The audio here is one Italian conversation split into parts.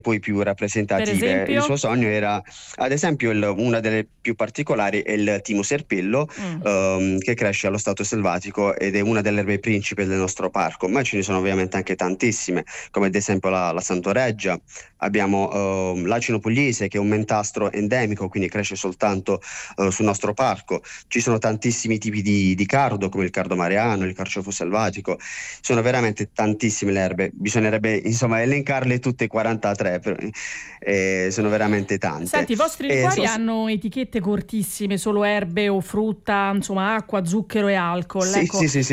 poi più rappresentative. Per esempio? Il suo sogno era, ad esempio, una delle più particolari è il timo serpello, che cresce allo stato selvatico ed è una delle erbe principe del nostro parco, ma ce ne sono ovviamente anche tantissime, come ad esempio la santoreggia. Abbiamo l'acino pugliese, che è un mentastro endemico, quindi cresce soltanto sul nostro parco. Ci sono tantissimi tipi di cardo, come il cardo mariano, il carciofo selvatico. Sono veramente tantissime le erbe, bisognerebbe insomma elencarle tutte 43, sono veramente tante. Senti, i vostri liquori hanno etichette cortissime, solo erbe o frutta, insomma acqua, zucchero e alcol. Sì, ecco. sì.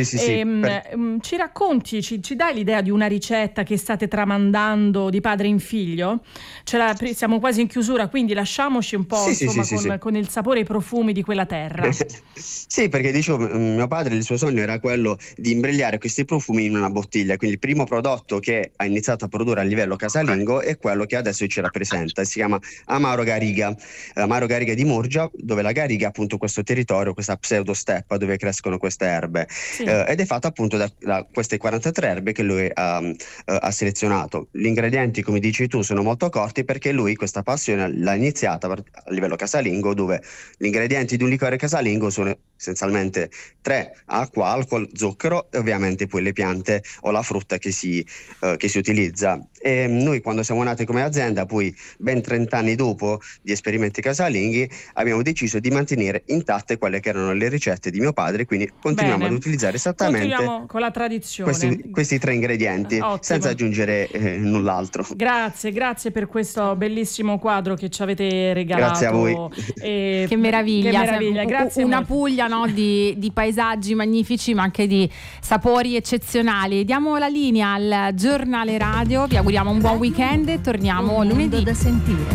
Ci racconti, ci dai l'idea di una ricetta che state tramandando di padre in figlio? Siamo quasi in chiusura, quindi lasciamoci un po' con il sapore e i profumi di quella terra. Sì, perché dicevo, mio padre, il suo sogno era quello di imbrigliare questi profumi in una bottiglia, quindi il primo prodotto che ha iniziato a produrre a livello casalingo è quello che adesso ci rappresenta, si chiama Amaro Garriga di Murgia, dove la Garriga è appunto questo territorio, questa pseudo steppa dove crescono queste erbe, sì. Ed è fatta appunto da queste 43 erbe che lui ha selezionato. Gli ingredienti, come dici tu, sono molto corti, perché lui questa passione l'ha iniziata a livello casalingo, dove gli ingredienti di un liquore casalingo sono essenzialmente 3: acqua, alcol, zucchero e ovviamente poi le piante o la frutta che si utilizza. E noi, quando siamo nati come azienda, poi ben 30 anni dopo di esperimenti casalinghi, abbiamo deciso di mantenere intatte quelle che erano le ricette di mio padre, quindi continuiamo ad utilizzare esattamente con la tradizione questi 3 ingredienti. Ottimo. Senza aggiungere null'altro. Grazie per questo bellissimo quadro che ci avete regalato. Grazie a voi. Che meraviglia. Grazie. Una Puglia, no, di paesaggi magnifici, ma anche di sapori eccezionali. Diamo la linea al giornale radio, vi auguriamo un buon weekend e torniamo lunedì. Da sentire.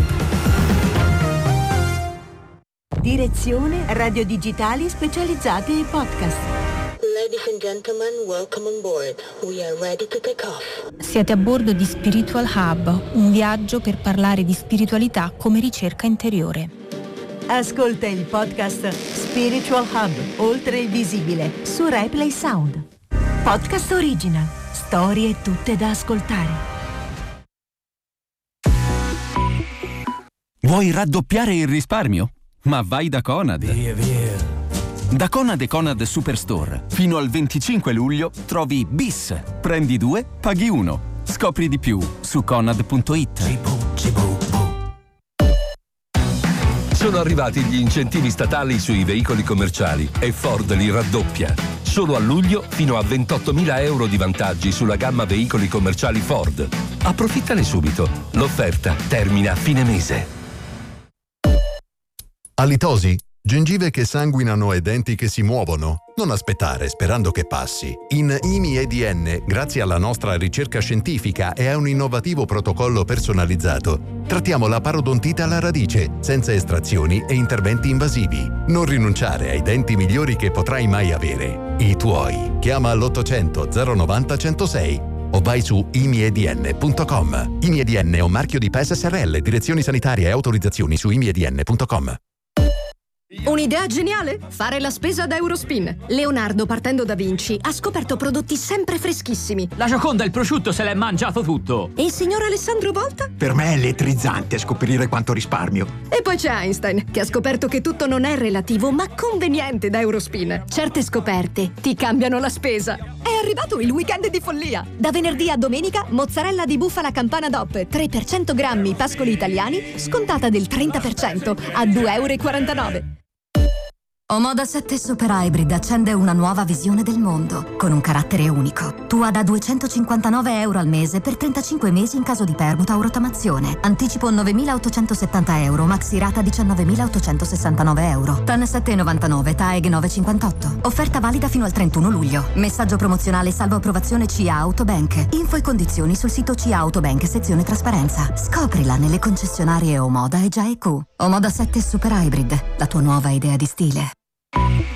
Direzione Radio Digitali specializzati ai podcast. Ladies and gentlemen, welcome on board. We are ready to take off. Siete a bordo di Spiritual Hub, un viaggio per parlare di spiritualità come ricerca interiore. Ascolta il podcast Spiritual Hub, oltre il visibile, su Replay Sound. Podcast original, storie tutte da ascoltare. Vuoi raddoppiare il risparmio? Ma vai da Conad. Da Conad e Conad Superstore, fino al 25 luglio trovi BIS. Prendi 2, paghi 1. Scopri di più su conad.it. Sono arrivati gli incentivi statali sui veicoli commerciali e Ford li raddoppia. Solo a luglio fino a 28.000 euro di vantaggi sulla gamma veicoli commerciali Ford. Approfittane subito. L'offerta termina a fine mese. Halitosi? Gengive che sanguinano e denti che si muovono? Non aspettare sperando che passi. In IMI-EDN, grazie alla nostra ricerca scientifica e a un innovativo protocollo personalizzato, trattiamo la parodontite alla radice, senza estrazioni e interventi invasivi. Non rinunciare ai denti migliori che potrai mai avere. I tuoi. Chiama all'800 090 106 o vai su imiedn.com. IMI-EDN è un marchio di PES SRL, direzioni sanitarie e autorizzazioni su imiedn.com. Un'idea geniale? Fare la spesa da Eurospin. Leonardo, partendo da Vinci, ha scoperto prodotti sempre freschissimi. La Gioconda, il prosciutto, se l'è mangiato tutto. E il signor Alessandro Volta? Per me è elettrizzante scoprire quanto risparmio. E poi c'è Einstein, che ha scoperto che tutto non è relativo, ma conveniente da Eurospin. Certe scoperte ti cambiano la spesa. È arrivato il weekend di follia. Da venerdì a domenica, mozzarella di bufala Campana DOP, 3 per 100 grammi pascoli italiani, scontata del 30% a €2,49. Omoda 7 Super Hybrid accende una nuova visione del mondo, con un carattere unico. Tua da €259 al mese per 35 mesi in caso di permuta o rottamazione. Anticipo €9.870, maxi rata €19.869. TAN 7,99, TAEG 9,58. Offerta valida fino al 31 luglio. Messaggio promozionale salvo approvazione CIA Autobank. Info e condizioni sul sito CIA Autobank, sezione trasparenza. Scoprila nelle concessionarie Omoda e Gia EQ. Omoda 7 Super Hybrid, la tua nuova idea di stile.